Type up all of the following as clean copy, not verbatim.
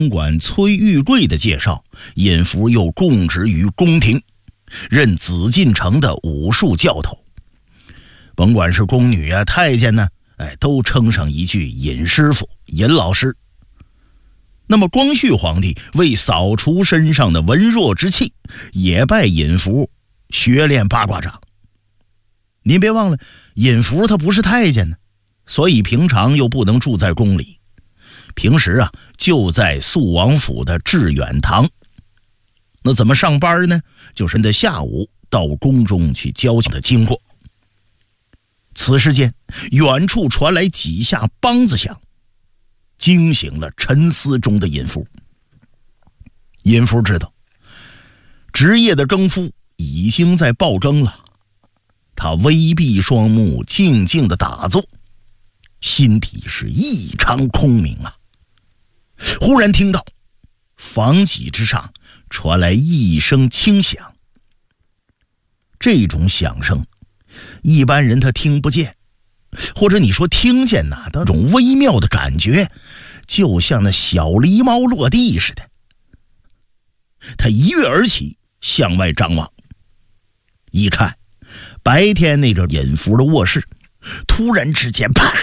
管崔玉贵的介绍，尹福又供职于宫廷，任紫禁城的武术教头。甭管是宫女啊、太监呢，都称上一句尹师傅、尹老师。那么光绪皇帝为扫除身上的文弱之气，也拜尹福学练八卦掌。您别忘了，尹福他不是太监呢，所以平常又不能住在宫里，平时啊就在肃王府的致远堂。那怎么上班呢？就是在下午到宫中去交情的经过。此时间，远处传来几下梆子响，惊醒了沉思中的尹福。尹福知道职业的更夫已经在报更了，他微闭双目，静静地打坐，心底是异常空明啊。忽然听到房脊之上传来一声轻响，这种响声一般人他听不见，或者你说听见哪的种微妙的感觉，就像那小狸猫落地似的。他一跃而起，向外张望，一看白天那个尹福的卧室，突然之间啪，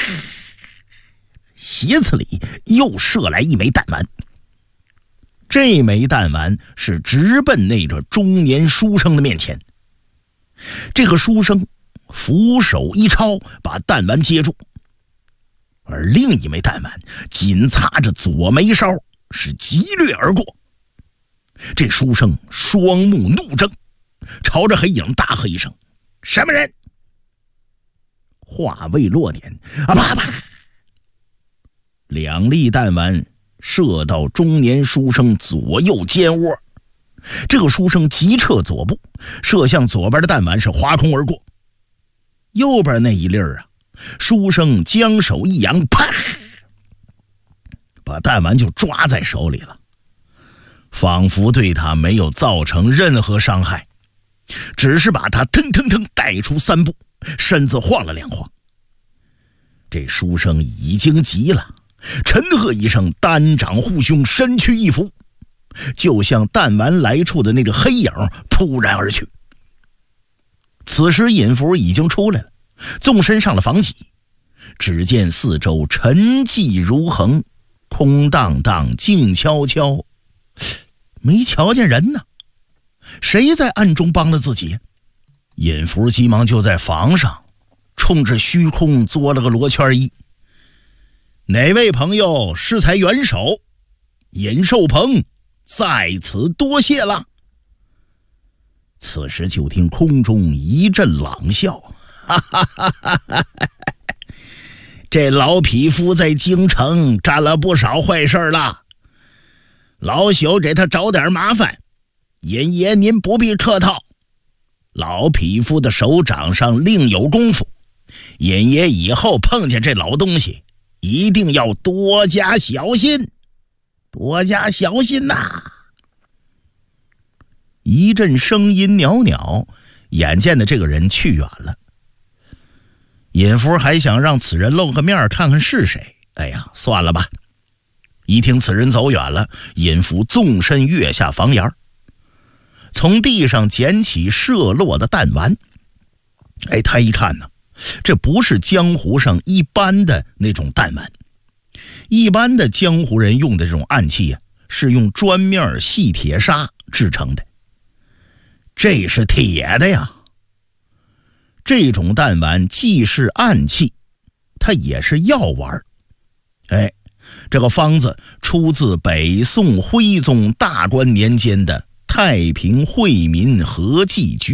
匣子里又射来一枚弹丸。这枚弹丸是直奔那个中年书生的面前。这个书生俯手一抄，把弹丸接住，而另一枚弹丸紧擦着左眉梢，是急掠而过。这书生双目怒睁，朝着黑影大喝一声：“什么人？”话未落点，啪啪，两粒弹丸射到中年书生左右肩窝。这个书生急撤左步，射向左边的弹丸是划空而过。右边那一粒啊，书生将手一扬，啪，把弹丸就抓在手里了，仿佛对他没有造成任何伤害，只是把他腾腾腾带出3步，身子晃了2晃。这书生已经急了，沉喝一声，单掌护胸，身躯一伏，就向弹丸来处的那个黑影扑然而去。此时尹福已经出来了，纵身上了房脊，只见四周沉寂如恒，空荡荡，静悄悄，没瞧见人呢。谁在暗中帮了自己？尹福急忙就在房上冲着虚空作了个罗圈揖：“哪位朋友适才元首？尹寿鹏在此多谢了。”此时就听空中一阵朗笑：“哈哈哈哈哈！这老匹夫在京城干了不少坏事了，老朽给他找点麻烦，尹爷您不必客套。老匹夫的手掌上另有功夫，尹爷以后碰见这老东西，一定要多加小心，多加小心呐！”一阵声音袅袅，眼见的这个人去远了。尹福还想让此人露个面看看是谁，算了吧。一听此人走远了，尹福纵身跃下房檐，从地上捡起射落的弹丸。他一看呢，这不是江湖上一般的那种弹丸，一般的江湖人用的这种暗器是用砖面细铁砂制成的，这是铁的呀。这种弹丸既是暗器，它也是药丸。这个方子出自北宋徽宗大观年间的《太平惠民和剂局》。